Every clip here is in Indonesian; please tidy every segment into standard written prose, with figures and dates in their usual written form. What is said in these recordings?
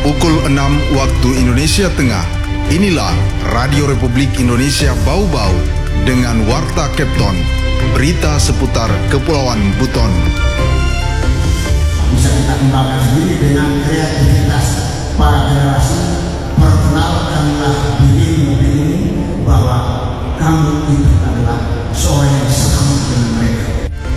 Pukul 6 waktu Indonesia Tengah. Inilah Radio Republik Indonesia Bau-Bau dengan Warta Kepton. Berita seputar Kepulauan Buton. Bisa kita kembangkan sendiri dengan kreativitas para generasi. Perkenalkanlah dirimu bahwa kamu itu adalah seorang yang sama dengan mereka.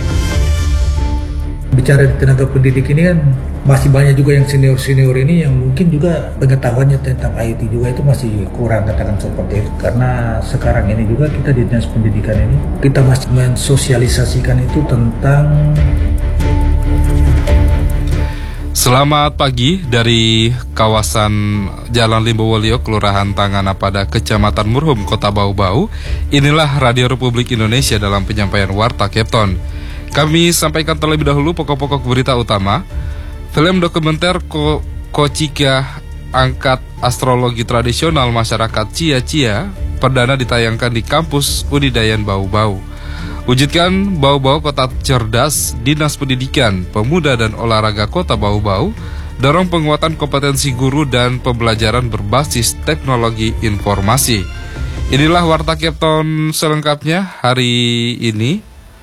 Bicara di tenaga pendidik ini kan masih banyak juga yang senior-senior ini yang mungkin juga pengetahuannya tentang IT juga itu masih kurang, katakan seperti itu. Karena sekarang ini juga kita di dinas pendidikan ini kita masih mensosialisasikan itu tentang. Selamat pagi dari kawasan Jalan Limbowolio, Kelurahan Tanganapada, Kecamatan Murhum, Kota Bau-Bau. Inilah Radio Republik Indonesia dalam penyampaian Warta Kepton. Kami sampaikan terlebih dahulu pokok-pokok berita utama. Film dokumenter Kocika angkat astrologi tradisional masyarakat Cia-Cia perdana ditayangkan di kampus Unidayan Bau-Bau. Wujudkan Bau-Bau Kota Cerdas, Dinas Pendidikan, Pemuda dan Olahraga Kota Bau-Bau dorong penguatan kompetensi guru dan pembelajaran berbasis teknologi informasi. Inilah Warta Kepton selengkapnya hari ini,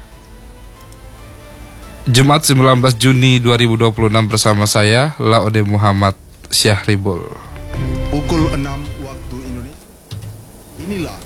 Jumat 19 Juni 2026 bersama saya, Laode Muhammad Syahribul. Pukul 6 waktu Indonesia. Inilah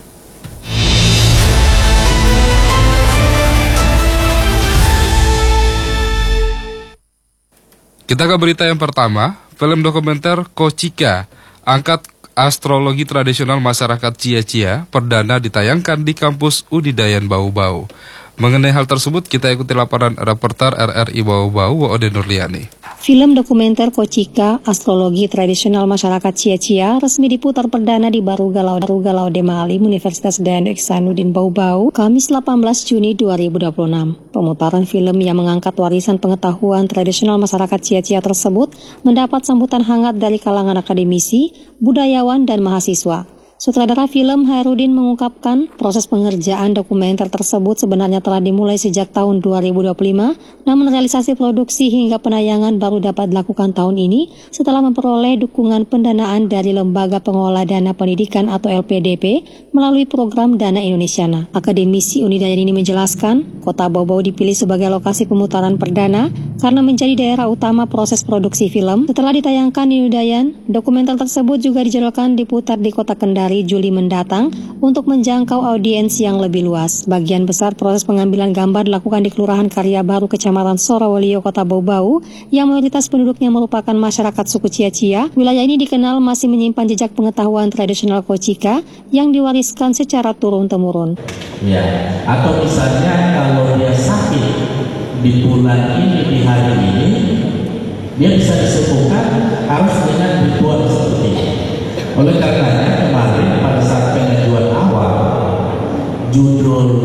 kita ke berita yang pertama. Film dokumenter Kocika angkat astrologi tradisional masyarakat Cia-Cia perdana ditayangkan di kampus Unidayan Bau-Bau. Mengenai hal tersebut, kita ikuti laporan reporter RRI Bau-Bau, Woode Nurliani. Film dokumenter Kocika, astrologi tradisional masyarakat Cia-Cia, resmi diputar perdana di Baru Galau Demalim, Universitas Dayan Iksanuddin Bau-Bau, Kamis 18 Juni 2026. Pemutaran film yang mengangkat warisan pengetahuan tradisional masyarakat Cia-Cia tersebut mendapat sambutan hangat dari kalangan akademisi, budayawan, dan mahasiswa. Sutradara film Hairudin mengungkapkan proses pengerjaan dokumenter tersebut sebenarnya telah dimulai sejak tahun 2025, namun realisasi produksi hingga penayangan baru dapat dilakukan tahun ini setelah memperoleh dukungan pendanaan dari Lembaga Pengelola Dana Pendidikan atau LPDP melalui program Dana Indonesiana. Akademisi Unidayan ini menjelaskan, Kota Bau-Bau dipilih sebagai lokasi pemutaran perdana karena menjadi daerah utama proses produksi film. Setelah ditayangkan di Unidayan, dokumenter tersebut juga dijadwalkan diputar di Kota Kendari Juli mendatang untuk menjangkau audiens yang lebih luas. Bagian besar proses pengambilan gambar dilakukan di Kelurahan Karya Baru, Kecamatan Sorowolio, Kota Bau-Bau, yang mayoritas penduduknya merupakan masyarakat suku Cia-Cia. Wilayah ini dikenal masih menyimpan jejak pengetahuan tradisional Kocika yang diwariskan secara turun-temurun. Ya, atau misalnya kalau dia sakit di bulan ini, di hari ini, dia bisa disembuhkan harus dengan ritual seperti ini. Oleh karenanya kemarin pada saat pengajuan awal judul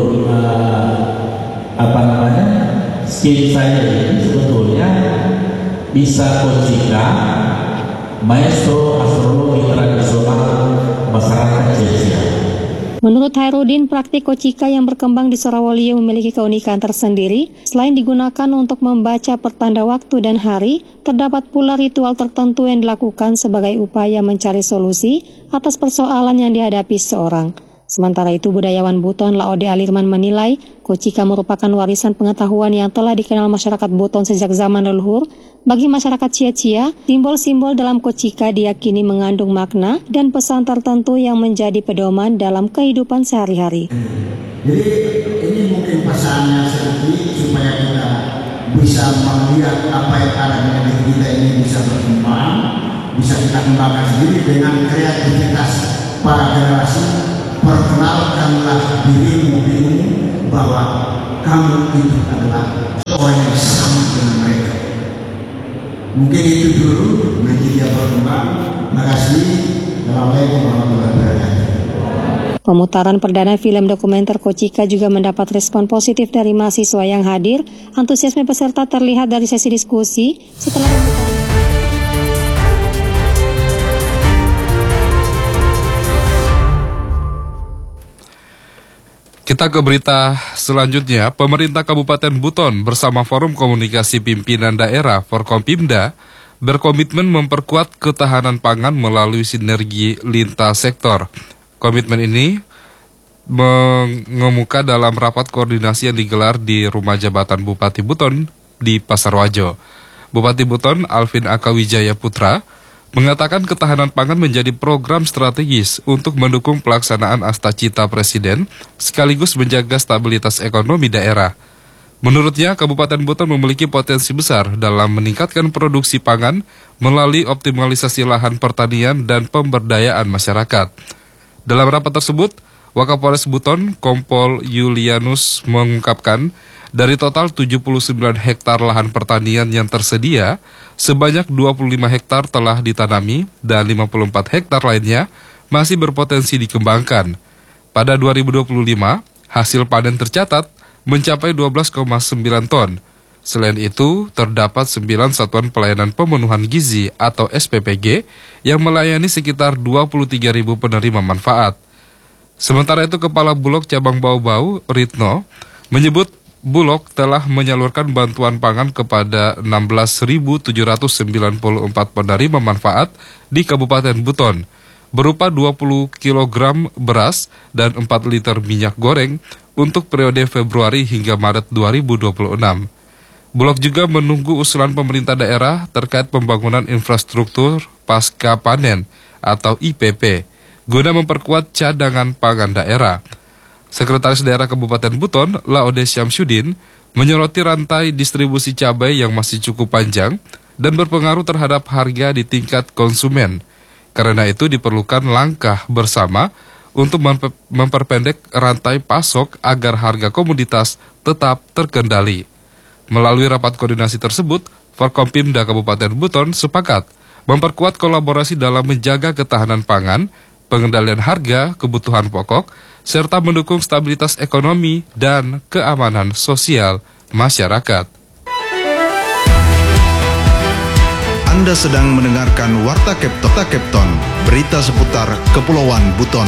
skim saya ini sebetulnya bisa Kocika, maestro astrologi tradisional masyarakat Cia-Cia. Menurut Hairudin, praktik Kocika yang berkembang di Sorowolio memiliki keunikan tersendiri. Selain digunakan untuk membaca pertanda waktu dan hari, terdapat pula ritual tertentu yang dilakukan sebagai upaya mencari solusi atas persoalan yang dihadapi seseorang. Sementara itu, budayawan Buton Laode Alirman menilai Kocika merupakan warisan pengetahuan yang telah dikenal masyarakat Buton sejak zaman leluhur. Bagi masyarakat Cia-Cia, simbol-simbol dalam Kocika diyakini mengandung makna dan pesan tertentu yang menjadi pedoman dalam kehidupan sehari-hari. Jadi ini mungkin pesannya sedikit supaya kita bisa melihat apa yang ada di negeri kita ini bisa berkembang, bisa kita kembangkan sendiri dengan kreativitas para generasi. Perkenalkanlah dirimu bahwa kamu itu adalah seorang yang sama dengan mereka. Mungkin itu dulu, nanti dia berkembang. Terima kasih. Assalamualaikum warahmatullahi wabarakatuh. Pemutaran perdana film dokumenter Kocika juga mendapat respon positif dari mahasiswa yang hadir. Antusiasme peserta terlihat dari sesi diskusi setelah Kita ke berita selanjutnya. Pemerintah Kabupaten Buton bersama Forum Komunikasi Pimpinan Daerah Forkompimda berkomitmen memperkuat ketahanan pangan melalui sinergi lintas sektor. Komitmen ini mengemuka dalam rapat koordinasi yang digelar di Rumah Jabatan Bupati Buton di Pasarwajo. Bupati Buton, Alvin Akawijaya Putra, mengatakan ketahanan pangan menjadi program strategis untuk mendukung pelaksanaan Astacita Presiden sekaligus menjaga stabilitas ekonomi daerah. Menurutnya, Kabupaten Buton memiliki potensi besar dalam meningkatkan produksi pangan melalui optimalisasi lahan pertanian dan pemberdayaan masyarakat. Dalam rapat tersebut, Wakapolres Buton, Kompol Yulianus mengungkapkan, dari total 79 hektar lahan pertanian yang tersedia, sebanyak 25 hektar telah ditanami dan 54 hektar lainnya masih berpotensi dikembangkan. Pada 2025, hasil panen tercatat mencapai 12,9 ton. Selain itu, terdapat 9 satuan pelayanan pemenuhan gizi atau SPPG yang melayani sekitar 23.000 penerima manfaat. Sementara itu, Kepala Bulog Cabang Bau-Bau, Ritno, menyebut Bulog telah menyalurkan bantuan pangan kepada 16.794 penerima manfaat di Kabupaten Buton, berupa 20 kg beras dan 4 liter minyak goreng untuk periode Februari hingga Maret 2026. Bulog juga menunggu usulan pemerintah daerah terkait pembangunan infrastruktur pasca panen atau IPP, guna memperkuat cadangan pangan daerah. Sekretaris Daerah Kabupaten Buton, Laode Syamsuddin, menyoroti rantai distribusi cabai yang masih cukup panjang dan berpengaruh terhadap harga di tingkat konsumen. Karena itu diperlukan langkah bersama untuk memperpendek rantai pasok agar harga komoditas tetap terkendali. Melalui rapat koordinasi tersebut, Forkompimda Kabupaten Buton sepakat memperkuat kolaborasi dalam menjaga ketahanan pangan, pengendalian harga kebutuhan pokok, serta mendukung stabilitas ekonomi dan keamanan sosial masyarakat. Anda sedang mendengarkan Warta Kepton, berita seputar Kepulauan Buton.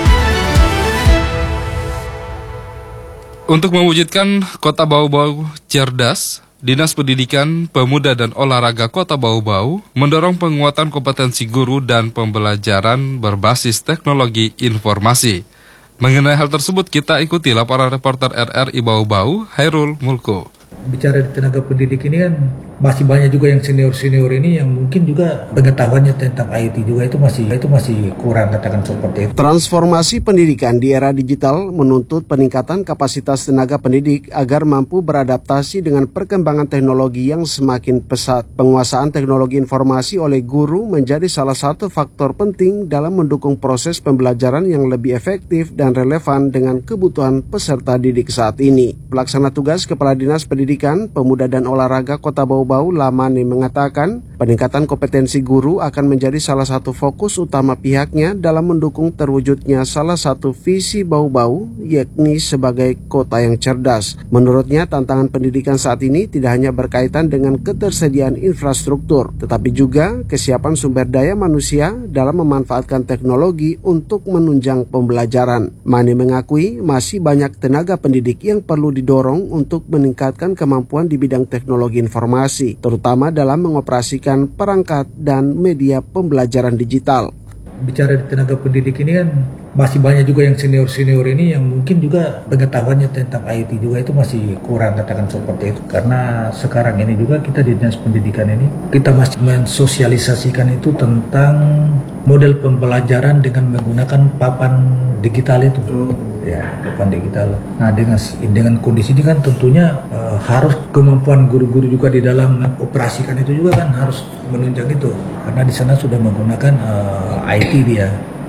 Untuk mewujudkan Kota Bau-Bau cerdas, Dinas Pendidikan, Pemuda dan Olahraga Kota Bau-Bau mendorong penguatan kompetensi guru dan pembelajaran berbasis teknologi informasi. Mengenai hal tersebut, kita ikuti laporan reporter RRI Bau-Bau, Hairul Mulko. Bicara di tenaga pendidik ini kan masih banyak juga yang senior ini yang mungkin juga pengetahuannya tentang IT juga itu masih kurang, katakan seperti itu. Transformasi pendidikan di era digital menuntut peningkatan kapasitas tenaga pendidik agar mampu beradaptasi dengan perkembangan teknologi yang semakin pesat. Penguasaan teknologi informasi oleh guru menjadi salah satu faktor penting dalam mendukung proses pembelajaran yang lebih efektif dan relevan dengan kebutuhan peserta didik saat ini. Pelaksana tugas Kepala Dinas Pendidikan, Pemuda dan Olahraga Kota Bau-Bau, Lamane, mengatakan peningkatan kompetensi guru akan menjadi salah satu fokus utama pihaknya dalam mendukung terwujudnya salah satu visi Bau-Bau, yakni sebagai kota yang cerdas. Menurutnya, tantangan pendidikan saat ini tidak hanya berkaitan dengan ketersediaan infrastruktur, tetapi juga kesiapan sumber daya manusia dalam memanfaatkan teknologi untuk menunjang pembelajaran. Mane mengakui masih banyak tenaga pendidik yang perlu didorong untuk meningkatkan kemampuan di bidang teknologi informasi, terutama dalam mengoperasikan perangkat dan media pembelajaran digital. Bicara di tenaga pendidik ini kan masih banyak juga yang senior ini yang mungkin juga pengetahuannya tentang IT juga itu masih kurang, katakan seperti itu. Karena sekarang ini juga kita di Dinas Pendidikan ini kita masih mensosialisasikan itu tentang model pembelajaran dengan menggunakan papan digital itu. Ya, papan digital. Nah, dengan kondisi ini kan tentunya harus kemampuan guru-guru juga di dalam operasikan itu juga kan harus menunjang itu. Karena di sana sudah menggunakan IT dia.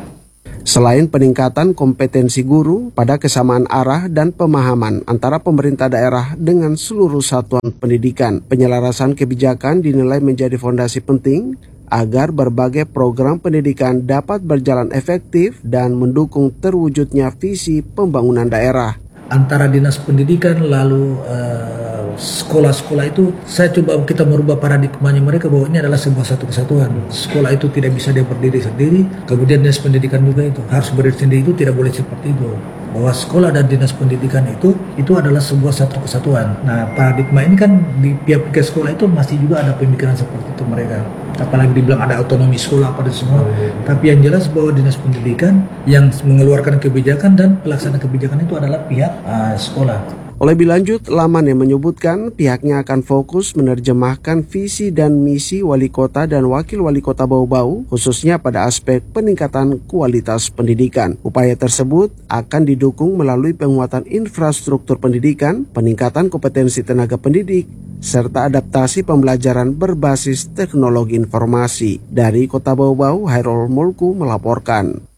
Selain peningkatan kompetensi guru, pada kesamaan arah dan pemahaman antara pemerintah daerah dengan seluruh satuan pendidikan, penyelarasan kebijakan dinilai menjadi fondasi penting agar berbagai program pendidikan dapat berjalan efektif dan mendukung terwujudnya visi pembangunan daerah. Antara Dinas Pendidikan lalu sekolah-sekolah itu, saya coba kita merubah paradigmanya mereka bahwa ini adalah sebuah satu kesatuan. Sekolah itu tidak bisa dia berdiri sendiri, kemudian dinas pendidikan juga itu harus berdiri sendiri, itu tidak boleh seperti itu. Bahwa sekolah dan dinas pendidikan itu adalah sebuah satu kesatuan. Nah, paradigma ini kan di pihak sekolah itu masih juga ada pemikiran seperti itu mereka. Apalagi dibilang ada otonomi sekolah pada semua. Tapi yang jelas bahwa dinas pendidikan yang mengeluarkan kebijakan dan pelaksana kebijakan itu adalah pihak sekolah. Lebih lanjut, Laman yang menyebutkan pihaknya akan fokus menerjemahkan visi dan misi wali kota dan wakil wali kota Bau-Bau, khususnya pada aspek peningkatan kualitas pendidikan. Upaya tersebut akan didukung melalui penguatan infrastruktur pendidikan, peningkatan kompetensi tenaga pendidik, serta adaptasi pembelajaran berbasis teknologi informasi. Dari Kota Bau-Bau, Hairul Mulku melaporkan.